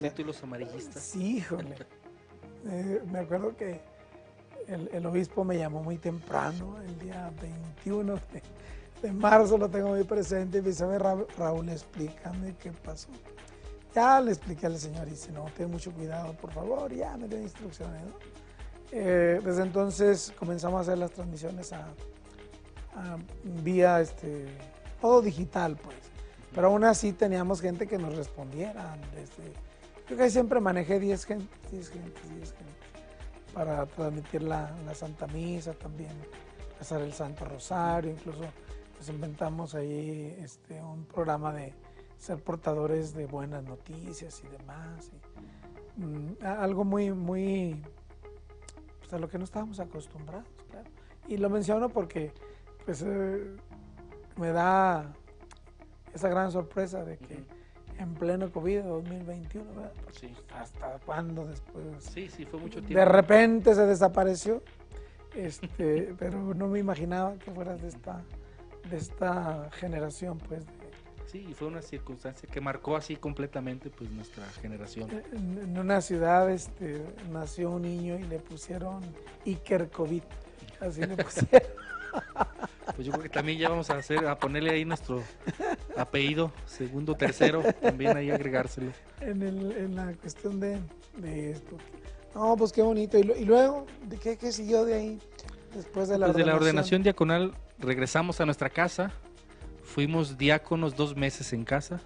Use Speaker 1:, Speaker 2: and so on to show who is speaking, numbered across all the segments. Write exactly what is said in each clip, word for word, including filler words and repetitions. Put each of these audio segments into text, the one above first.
Speaker 1: Títulos amarillistas.
Speaker 2: Sí, híjole. Eh, me acuerdo que el, el obispo me llamó muy temprano, el día veintiuno de, de marzo, lo tengo muy presente, y me dice: a ver, Ra- Raúl, explícame qué pasó. Ya le expliqué al Señor y dice: no, ten mucho cuidado, por favor, ya me dio instrucciones, ¿no? Eh, desde entonces comenzamos a hacer las transmisiones a, a vía, este, todo digital, pues. Pero aún así teníamos gente que nos respondiera. Desde, yo que siempre manejé diez gentes, diez gentes, diez gentes, para transmitir la, la Santa Misa también, rezar el Santo Rosario, incluso nos inventamos ahí este, un programa de ser portadores de buenas noticias y demás. Y, mm, algo muy, muy, pues a lo que no estábamos acostumbrados, claro. Y lo menciono porque pues eh, me da esa gran sorpresa de que uh-huh. en pleno COVID dos mil veintiuno, ¿verdad?
Speaker 1: Sí.
Speaker 2: ¿Hasta cuándo después?
Speaker 1: Sí, sí, fue mucho tiempo.
Speaker 2: De repente se desapareció, este, pero no me imaginaba que fueras de esta, de esta generación, pues. De,
Speaker 1: sí, fue una circunstancia que marcó así completamente, pues, nuestra generación.
Speaker 2: En, en una ciudad, este, nació un niño y le pusieron Iker COVID, así le pusieron.
Speaker 1: Pues yo creo que también ya vamos a hacer, a ponerle ahí nuestro apellido, segundo, tercero, también ahí agregárselo.
Speaker 2: En, el, en la cuestión de, de esto. No, pues qué bonito. ¿Y, lo, y luego ¿de qué, qué siguió de ahí? Después de la
Speaker 1: Desde
Speaker 2: ordenación.
Speaker 1: la ordenación diaconal regresamos a nuestra casa, fuimos diáconos dos meses en casa.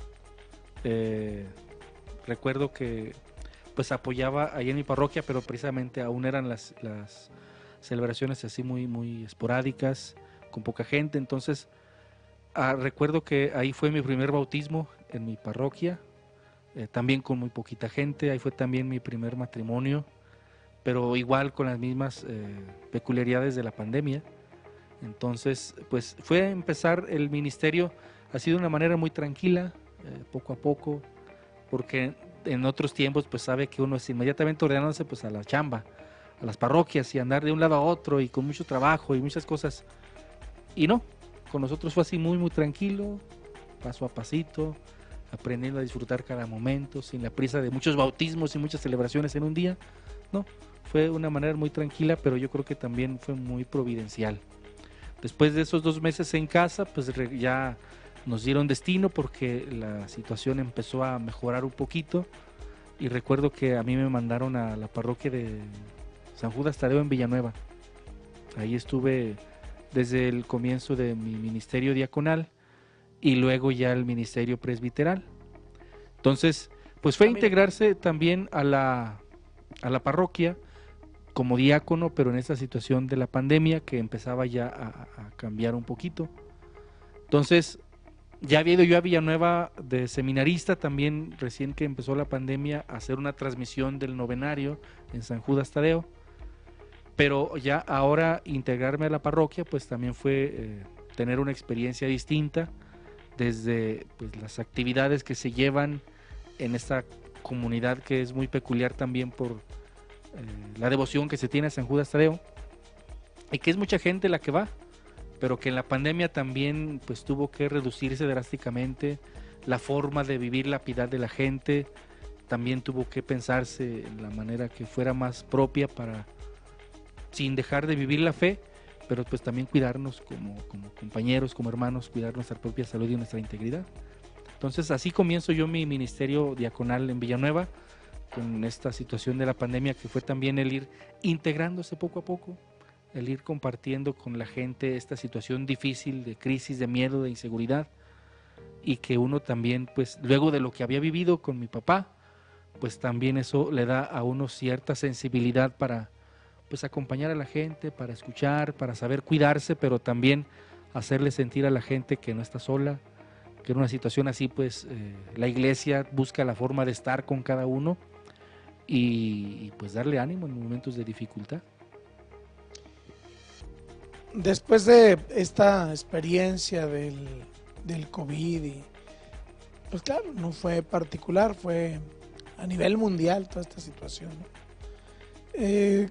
Speaker 1: Eh, recuerdo que pues apoyaba ahí en mi parroquia, pero precisamente aún eran las, las celebraciones así muy, muy esporádicas, con poca gente. Entonces ah, recuerdo que ahí fue mi primer bautismo en mi parroquia, eh, también con muy poquita gente. Ahí fue también mi primer matrimonio, pero igual con las mismas eh, peculiaridades de la pandemia. Entonces pues fue empezar el ministerio así de una manera muy tranquila, eh, poco a poco, porque en otros tiempos pues sabe que uno es inmediatamente ordenándose pues a la chamba, a las parroquias, y andar de un lado a otro y con mucho trabajo y muchas cosas. Y no, con nosotros fue así muy muy tranquilo, paso a pasito, aprendiendo a disfrutar cada momento, sin la prisa de muchos bautismos y muchas celebraciones en un día. No, fue una manera muy tranquila, pero yo creo que también fue muy providencial. Después de esos dos meses en casa, pues ya nos dieron destino porque la situación empezó a mejorar un poquito, y recuerdo que a mí me mandaron a la parroquia de San Judas Tadeo en Villanueva. Ahí estuve desde el comienzo de mi ministerio diaconal y luego ya el ministerio presbiteral. Entonces, pues fue integrarse también a la, a la parroquia como diácono, pero en esta situación de la pandemia que empezaba ya a, a cambiar un poquito. Entonces, ya había ido yo a Villanueva de seminarista también, recién que empezó la pandemia, a hacer una transmisión del novenario en San Judas Tadeo. Pero ya ahora integrarme a la parroquia, pues también fue eh, tener una experiencia distinta, desde pues, las actividades que se llevan en esta comunidad que es muy peculiar también por eh, la devoción que se tiene a San Judas Tadeo, y que es mucha gente la que va, pero que en la pandemia también pues tuvo que reducirse drásticamente la forma de vivir la piedad de la gente. También tuvo que pensarse en la manera que fuera más propia para, sin dejar de vivir la fe, pero pues también cuidarnos como, como compañeros, como hermanos, cuidar nuestra propia salud y nuestra integridad. Entonces así comienzo yo mi ministerio diaconal en Villanueva, con esta situación de la pandemia, que fue también el ir integrándose poco a poco, el ir compartiendo con la gente esta situación difícil de crisis, de miedo, de inseguridad, y que uno también, pues luego de lo que había vivido con mi papá, pues también eso le da a uno cierta sensibilidad para pues acompañar a la gente, para escuchar, para saber cuidarse, pero también hacerle sentir a la gente que no está sola, que en una situación así pues eh, la iglesia busca la forma de estar con cada uno y, y pues darle ánimo en momentos de dificultad.
Speaker 2: Después de esta experiencia del, del COVID, y, pues claro, no fue particular, fue a nivel mundial toda esta situación, ¿no? Eh,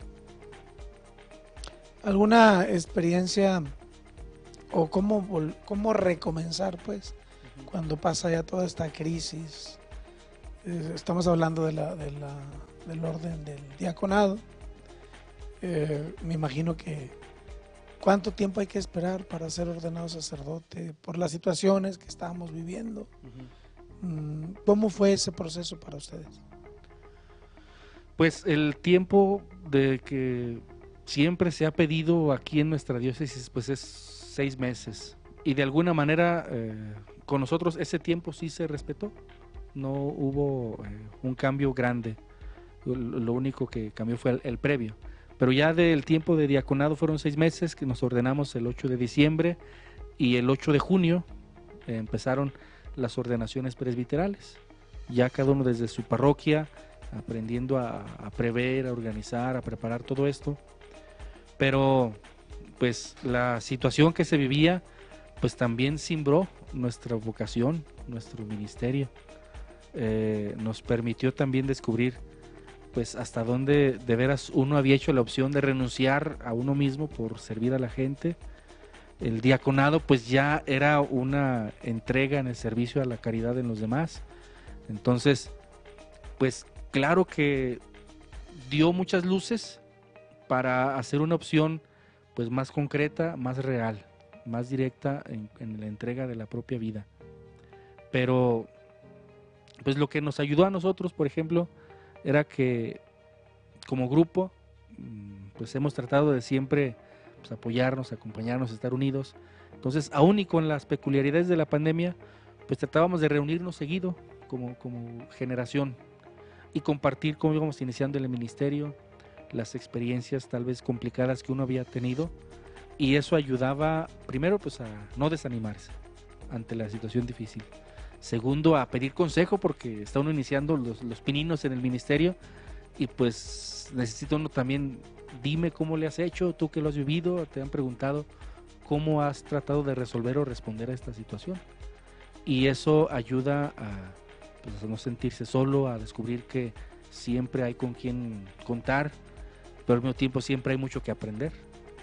Speaker 2: ¿Alguna experiencia o cómo, cómo recomenzar, pues, uh-huh. cuando pasa ya toda esta crisis Eh, estamos hablando de la, de la, del orden del diaconado. Eh, me imagino que ¿cuánto tiempo hay que esperar para ser ordenado sacerdote por las situaciones que estábamos viviendo? Uh-huh. ¿Cómo fue ese proceso para ustedes?
Speaker 1: Pues el tiempo de que siempre se ha pedido aquí en nuestra diócesis pues es seis meses y de alguna manera eh, con nosotros ese tiempo sí se respetó, no hubo eh, un cambio grande, lo, lo único que cambió fue el, el previo. Pero ya del tiempo de diaconado fueron seis meses, que nos ordenamos el ocho de diciembre y el ocho de junio eh, empezaron las ordenaciones presbiterales. Ya cada uno desde su parroquia, aprendiendo a, a prever, a organizar, a preparar todo esto. Pero pues la situación que se vivía pues también cimbró nuestra vocación, nuestro ministerio. Eh, nos permitió también descubrir pues hasta dónde de veras uno había hecho la opción de renunciar a uno mismo por servir a la gente. El diaconado pues ya era una entrega en el servicio a la caridad en los demás. Entonces, pues claro que dio muchas luces para hacer una opción pues más concreta, más real, más directa en, en la entrega de la propia vida. Pero pues lo que nos ayudó a nosotros, por ejemplo, era que como grupo pues hemos tratado de siempre pues, apoyarnos, acompañarnos, estar unidos. Entonces, aún y con las peculiaridades de la pandemia, pues tratábamos de reunirnos seguido como, como generación y compartir cómo íbamos iniciando en el ministerio, las experiencias tal vez complicadas que uno había tenido, y eso ayudaba primero pues a no desanimarse ante la situación difícil. Segundo, a pedir consejo porque está uno iniciando los, los pininos en el ministerio y pues necesita uno también, dime cómo le has hecho, tú que lo has vivido, te han preguntado cómo has tratado de resolver o responder a esta situación. Y eso ayuda a, pues, a no sentirse solo, a descubrir que siempre hay con quien contar, pero al mismo tiempo siempre hay mucho que aprender.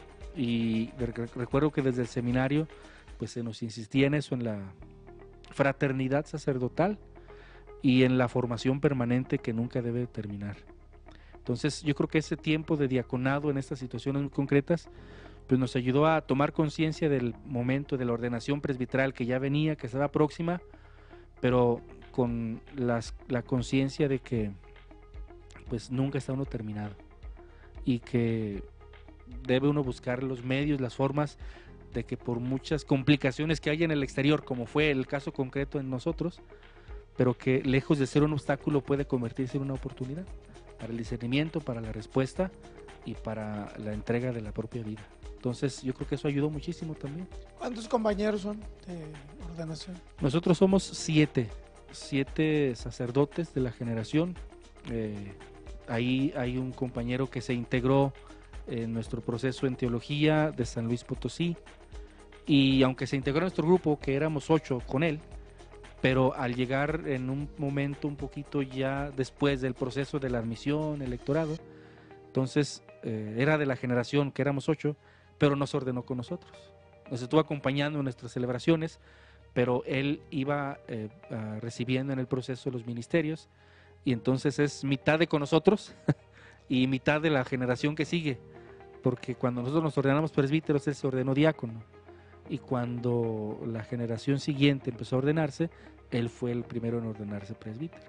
Speaker 1: Y recuerdo que desde el seminario pues se nos insistía en eso, en la fraternidad sacerdotal y en la formación permanente que nunca debe terminar. Entonces yo creo que ese tiempo de diaconado en estas situaciones muy concretas pues nos ayudó a tomar conciencia del momento de la ordenación presbiteral que ya venía, que estaba próxima, pero con las, la conciencia de que pues nunca está uno terminado y que debe uno buscar los medios, las formas de que por muchas complicaciones que hay en el exterior, como fue el caso concreto en nosotros, pero que lejos de ser un obstáculo puede convertirse en una oportunidad para el discernimiento, para la respuesta y para la entrega de la propia vida. Entonces yo creo que eso ayudó muchísimo también.
Speaker 2: ¿Cuántos compañeros son de ordenación?
Speaker 1: Nosotros somos siete, siete sacerdotes de la generación. Eh, ahí hay un compañero que se integró en nuestro proceso en teología de San Luis Potosí, y aunque se integró en nuestro grupo, que éramos ocho con él, pero al llegar en un momento un poquito ya después del proceso de la admisión, electorado, entonces eh, era de la generación que éramos ocho, pero no se ordenó con nosotros. Nos estuvo acompañando en nuestras celebraciones, pero él iba eh, uh, recibiendo en el proceso los ministerios, y entonces es mitad de con nosotros y mitad de la generación que sigue, porque cuando nosotros nos ordenamos presbíteros, él se ordenó diácono, y cuando la generación siguiente empezó a ordenarse, él fue el primero en ordenarse presbítero.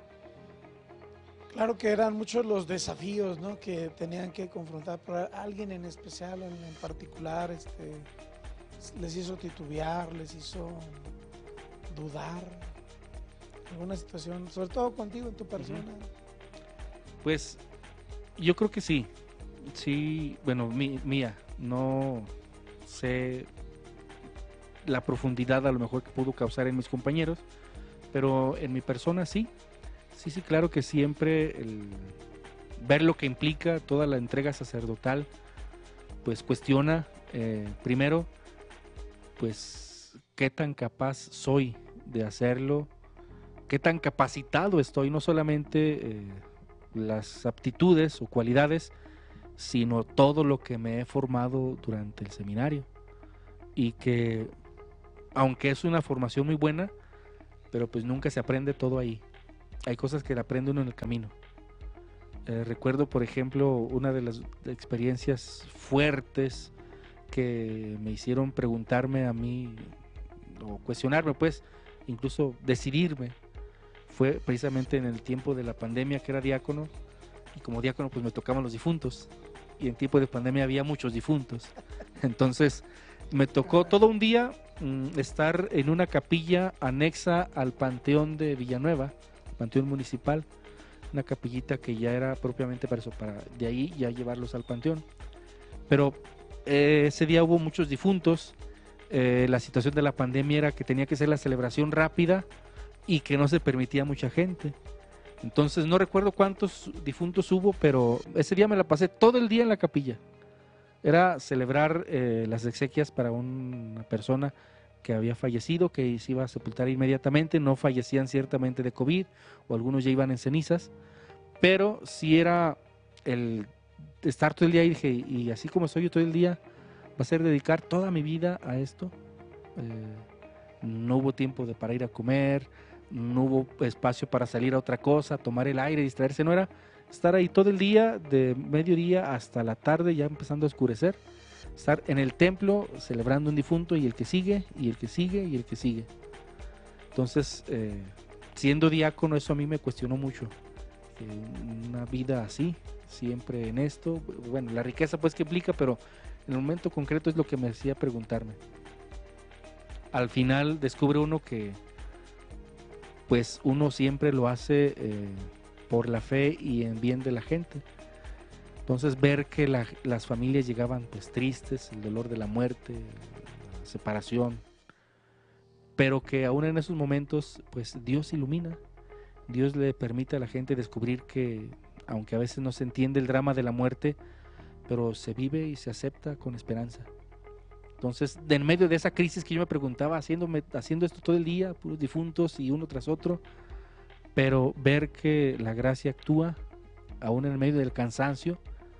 Speaker 2: Claro que eran muchos los desafíos, ¿no?, que tenían que confrontar, pero alguien en especial, en, en particular, este, les hizo titubear, les hizo dudar, alguna situación, sobre todo contigo en tu persona.
Speaker 1: Uh-huh. Pues yo creo que sí, sí, bueno, mi, mía, no sé la profundidad a lo mejor que pudo causar en mis compañeros, pero en mi persona sí, sí, sí, claro que siempre el ver lo que implica toda la entrega sacerdotal, pues cuestiona eh, primero, pues qué tan capaz soy de hacerlo, qué tan capacitado estoy, no solamente eh, las aptitudes o cualidades, sino todo lo que me he formado durante el seminario, y que aunque es una formación muy buena, pero pues nunca se aprende todo ahí. hay cosas que aprende uno en el camino. Eh, recuerdo, por ejemplo, una de las experiencias fuertes que me hicieron preguntarme a mí, o cuestionarme, pues, incluso decidirme, fue precisamente en el tiempo de la pandemia, que era diácono, y como diácono pues me tocaban los difuntos, y en tiempo de pandemia había muchos difuntos. Entonces me tocó todo un día mmm, estar en una capilla anexa al Panteón de Villanueva, Panteón Municipal, una capillita que ya era propiamente para eso, para de ahí ya llevarlos al panteón. Pero eh, ese día hubo muchos difuntos, eh, la situación de la pandemia era que tenía que ser la celebración rápida y que no se permitía mucha gente. Entonces no recuerdo cuántos difuntos hubo, pero ese día me la pasé todo el día en la capilla. Era celebrar eh, las exequias para una persona que había fallecido, que se iba a sepultar inmediatamente. No fallecían ciertamente de COVID, o algunos ya iban en cenizas, pero sí era el estar todo el día y dije, y así como estoy yo todo el día, va a ser dedicar toda mi vida a esto. Eh, no hubo tiempo de para ir a comer, no hubo espacio para salir a otra cosa, tomar el aire, distraerse, no era estar ahí todo el día, de mediodía hasta la tarde, ya empezando a oscurecer, estar en el templo celebrando un difunto, y el que sigue, y el que sigue, y el que sigue. Entonces, eh, siendo diácono, eso a mí me cuestionó mucho. Eh, una vida así, siempre en esto, bueno, la riqueza pues que implica, pero en el momento concreto es lo que me hacía preguntarme. Al final descubre uno que pues uno siempre lo hace eh, por la fe y en bien de la gente. Entonces ver que la, las familias llegaban pues tristes, el dolor de la muerte, la separación, pero que aún en esos momentos pues Dios ilumina, Dios le permite a la gente descubrir que aunque a veces no se entiende el drama de la muerte, pero se vive y se acepta con esperanza. Entonces, de en medio de esa crisis que yo me preguntaba, haciéndome, haciendo esto todo el día, puros difuntos y uno tras otro, pero ver que la gracia actúa, aún en el medio del cansancio,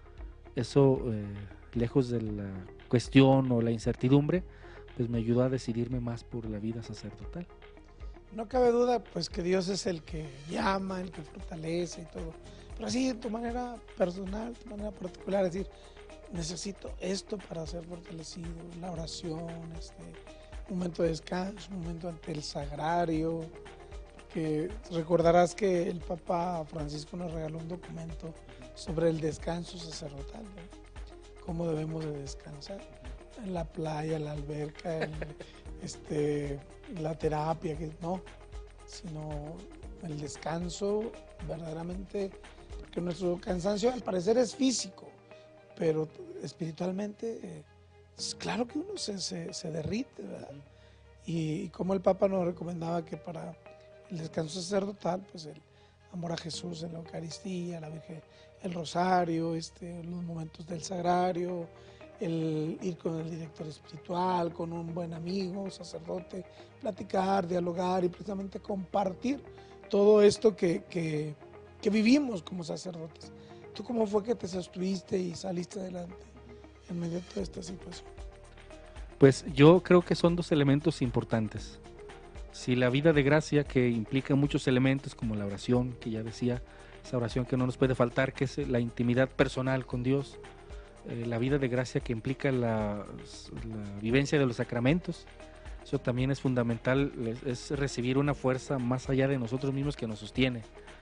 Speaker 1: eso, eh, lejos de la cuestión o la incertidumbre, pues me ayudó a decidirme más por la vida sacerdotal.
Speaker 2: No cabe duda, pues, que Dios es el que llama, el que fortalece y todo. Pero así, de tu manera personal, de tu manera particular, es decir, necesito esto para ser fortalecido, la oración, este, un momento de descanso, un momento ante el sagrario, porque recordarás que el Papa Francisco nos regaló un documento sobre el descanso sacerdotal, ¿no? Cómo debemos de descansar, en la playa, en la alberca, en este, la terapia, que no, sino el descanso verdaderamente, porque nuestro cansancio al parecer es físico, pero espiritualmente, eh, es claro que uno se, se, se derrite, ¿verdad? Y, y como el Papa nos recomendaba que para el descanso sacerdotal, pues el amor a Jesús en la Eucaristía, la Virgen, el rosario, este, los momentos del sagrario, el ir con el director espiritual, con un buen amigo, sacerdote, platicar, dialogar y precisamente compartir todo esto que, que, que vivimos como sacerdotes. ¿Tú cómo fue que te sostuviste y saliste adelante en medio de toda esta situación?
Speaker 1: Pues yo creo que son dos elementos importantes. Si la vida de gracia, que implica muchos elementos como la oración, que ya decía, esa oración que no nos puede faltar, que es la intimidad personal con Dios, eh, la vida de gracia que implica la, la vivencia de los sacramentos, eso también es fundamental, es recibir una fuerza más allá de nosotros mismos que nos sostiene.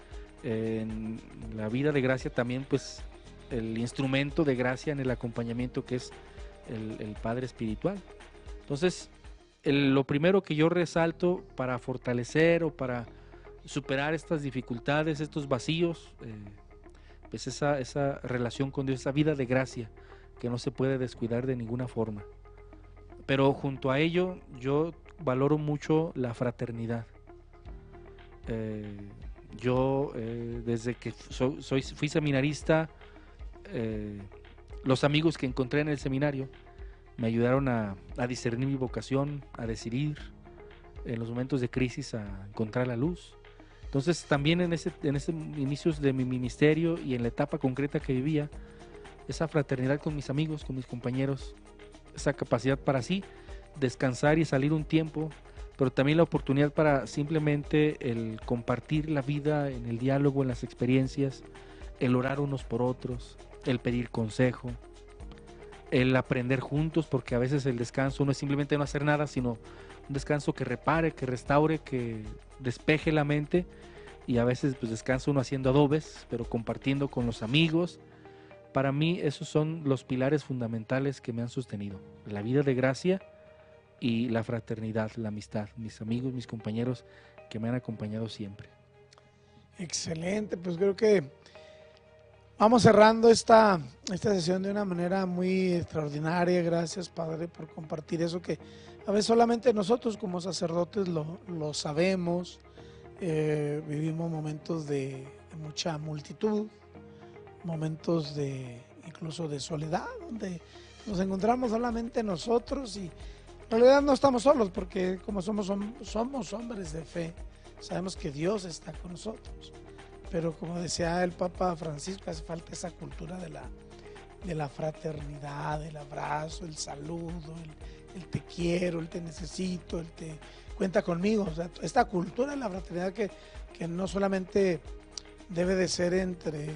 Speaker 1: En la vida de gracia también pues el instrumento de gracia en el acompañamiento que es el, el Padre espiritual. Entonces el, lo primero que yo resalto para fortalecer o para superar estas dificultades, estos vacíos, eh, pues esa, esa relación con Dios, esa vida de gracia que no se puede descuidar de ninguna forma. Pero junto a ello yo valoro mucho la fraternidad. Eh, Yo, eh, desde que so, soy, fui seminarista, eh, los amigos que encontré en el seminario me ayudaron a, a discernir mi vocación, a decidir en los momentos de crisis, a encontrar la luz. Entonces también en ese, en ese inicios de mi ministerio y en la etapa concreta que vivía, esa fraternidad con mis amigos, con mis compañeros, esa capacidad para sí descansar y salir un tiempo pero también la oportunidad para simplemente el compartir la vida en el diálogo, en las experiencias, el orar unos por otros, el pedir consejo, el aprender juntos, porque a veces el descanso no es simplemente no hacer nada, sino un descanso que repare, que restaure, que despeje la mente, y a veces pues descansa uno haciendo adobes, pero compartiendo con los amigos. Para mí esos son los pilares fundamentales que me han sostenido, la vida de gracia y la fraternidad, la amistad, mis amigos, mis compañeros que me han acompañado siempre.
Speaker 2: Excelente, pues creo que vamos cerrando esta, esta sesión de una manera muy extraordinaria. Gracias, Padre, por compartir eso que a veces solamente nosotros como sacerdotes lo, lo sabemos. Eh, vivimos momentos de, de mucha multitud, momentos de incluso de soledad, donde nos encontramos solamente nosotros, y en realidad no estamos solos, porque como somos, somos hombres de fe, sabemos que Dios está con nosotros. Pero como decía el Papa Francisco, hace falta esa cultura de la, de la fraternidad, el abrazo, el saludo, el, el te quiero, el te necesito, el te cuenta conmigo. O sea, esta cultura de la fraternidad que, que no solamente debe de ser entre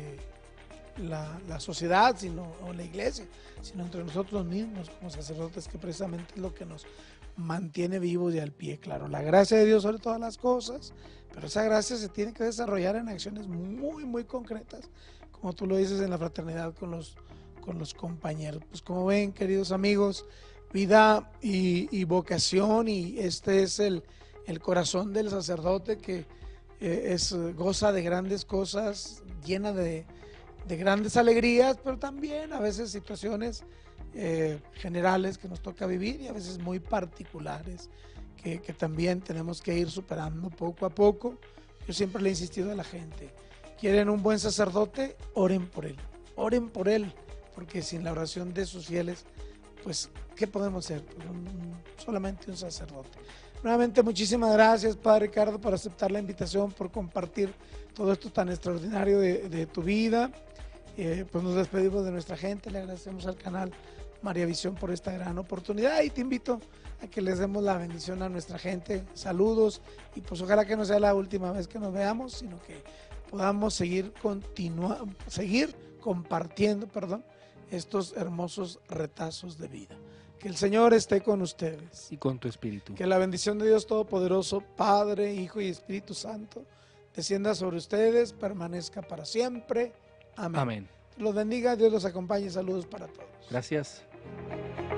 Speaker 2: la, la sociedad sino, o la iglesia, sino entre nosotros mismos como sacerdotes, que precisamente es lo que nos mantiene vivos y al pie. Claro, la gracia de Dios sobre todas las cosas, pero esa gracia se tiene que desarrollar en acciones muy, muy concretas, como tú lo dices, en la fraternidad con los, con los compañeros. Pues como ven, queridos amigos, vida y, y vocación, y este es el, el corazón del sacerdote, que eh, es, goza de grandes cosas, llena de, de grandes alegrías, pero también a veces situaciones eh, generales que nos toca vivir, y a veces muy particulares que, que también tenemos que ir superando poco a poco. Yo siempre le he insistido a la gente: quieren un buen sacerdote, oren por él, oren por él, porque sin la oración de sus fieles, pues, ¿qué podemos hacer? Pues un, solamente un sacerdote. Nuevamente, muchísimas gracias, Padre Ricardo, por aceptar la invitación, por compartir todo esto tan extraordinario de, de tu vida. Eh, pues nos despedimos de nuestra gente, le agradecemos al canal María Visión por esta gran oportunidad, y te invito a que les demos la bendición a nuestra gente. Saludos, y pues ojalá que no sea la última vez que nos veamos, sino que podamos seguir continua, seguir compartiendo, perdón, estos hermosos retazos de vida. Que el Señor esté con ustedes.
Speaker 1: Y con tu espíritu.
Speaker 2: Que la bendición de Dios Todopoderoso, Padre, Hijo y Espíritu Santo, descienda sobre ustedes, permanezca para siempre. Amén.
Speaker 1: Amén.
Speaker 2: Los bendiga, Dios los acompañe. Saludos para todos.
Speaker 1: Gracias.